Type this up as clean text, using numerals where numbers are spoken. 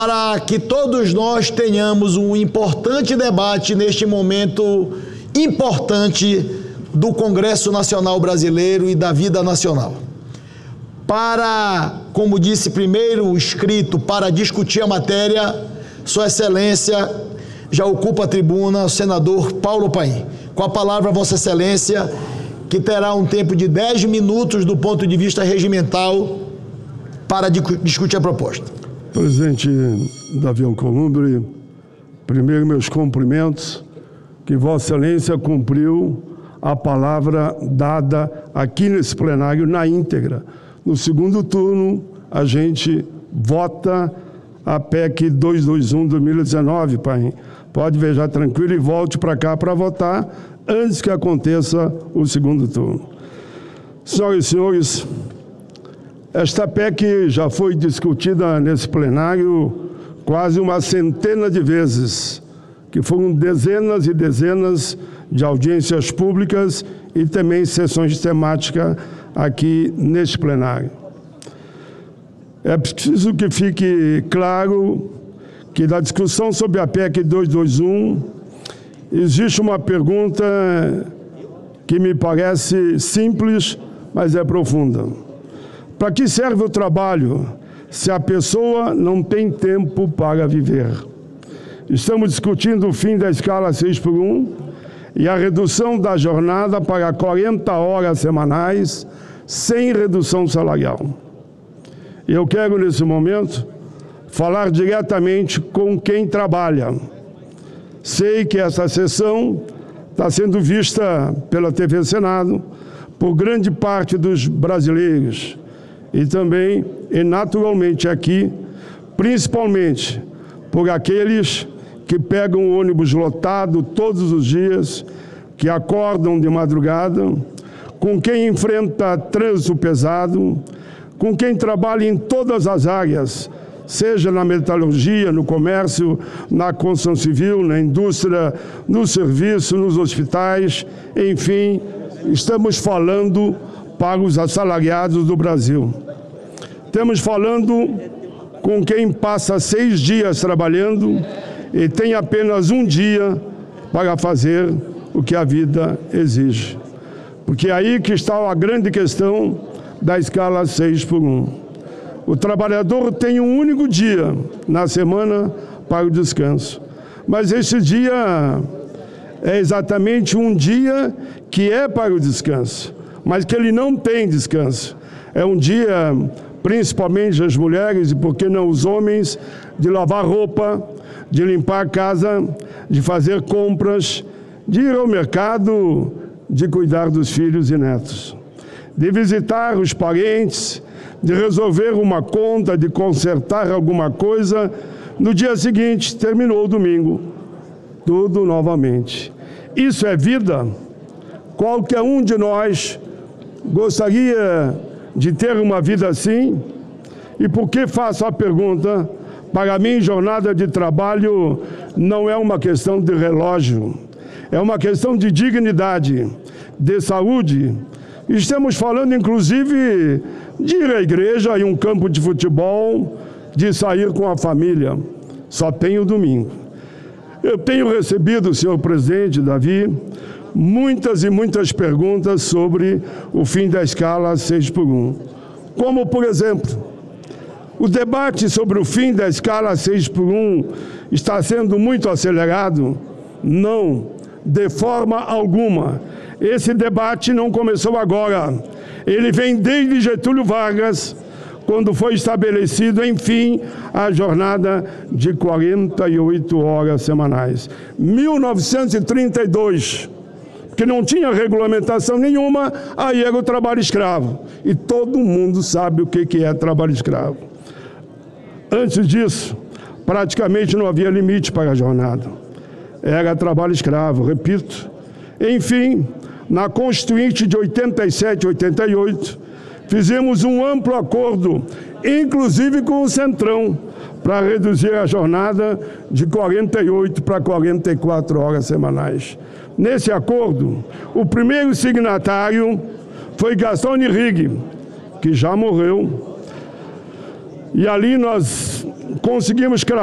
Para que todos nós tenhamos um importante debate neste momento importante do Congresso Nacional Brasileiro e da vida nacional. Para, como disse primeiro o escrito, para discutir a matéria, Sua Excelência já ocupa a tribuna o senador Paulo Paim. Com a palavra, Vossa Excelência, que terá um tempo de 10 minutos do ponto de vista regimental para discutir a proposta. Presidente Davi Alcolumbre, primeiro meus cumprimentos, que Vossa Excelência cumpriu a palavra dada aqui nesse plenário na íntegra. No segundo turno, a gente vota a PEC 221 de 2019, pai. Pode viajar tranquilo e volte para cá para votar antes que aconteça o segundo turno. Senhoras e senhores, esta PEC já foi discutida nesse plenário quase uma centena de vezes, que foram dezenas e dezenas de audiências públicas e também sessões temáticas aqui neste plenário. É preciso que fique claro que na discussão sobre a PEC 221 existe uma pergunta que me parece simples, mas é profunda. Para que serve o trabalho se a pessoa não tem tempo para viver? Estamos discutindo o fim da escala 6x1 e a redução da jornada para 40 horas semanais sem redução salarial. Eu quero, nesse momento, falar diretamente com quem trabalha. Sei que essa sessão está sendo vista pela TV Senado por grande parte dos brasileiros e também, e naturalmente aqui, principalmente por aqueles que pegam o ônibus lotado todos os dias, que acordam de madrugada, com quem enfrenta trânsito pesado, com quem trabalha em todas as áreas, seja na metalurgia, no comércio, na construção civil, na indústria, no serviço, nos hospitais, enfim, estamos falando para os assalariados do Brasil. Estamos falando com quem passa 6 dias trabalhando e tem apenas um dia para fazer o que a vida exige. Porque é aí que está a grande questão da escala 6x1. O trabalhador tem um único dia na semana para o descanso. Mas esse dia é exatamente um dia que é para o descanso, mas que ele não tem descanso. É um dia, principalmente as mulheres, e por que não os homens, de lavar roupa, de limpar a casa, de fazer compras, de ir ao mercado, de cuidar dos filhos e netos, de visitar os parentes, de resolver uma conta, de consertar alguma coisa. No dia seguinte, terminou o domingo, tudo novamente. Isso é vida? Qualquer um de nós gostaria de ter uma vida assim? E por que faço a pergunta? Para mim, jornada de trabalho não é uma questão de relógio, é uma questão de dignidade, de saúde. Estamos falando, inclusive, de ir à igreja e um campo de futebol, de sair com a família. Só tem o domingo. Eu tenho recebido, senhor presidente Davi, muitas e muitas perguntas sobre o fim da escala 6x1. Como, por exemplo, o debate sobre o fim da escala 6x1 está sendo muito acelerado? Não, de forma alguma. Esse debate não começou agora. Ele vem desde Getúlio Vargas, quando foi estabelecido, enfim, a jornada de 48 horas semanais. 1932, que não tinha regulamentação nenhuma, aí era o trabalho escravo. E todo mundo sabe o que é trabalho escravo. Antes disso, praticamente não havia limite para a jornada. Era trabalho escravo, repito. Enfim, na Constituinte de 87 e 88, fizemos um amplo acordo, inclusive com o Centrão, para reduzir a jornada de 48 para 44 horas semanais. Nesse acordo, o primeiro signatário foi Gastão Henrique, que já morreu. E ali nós conseguimos cravar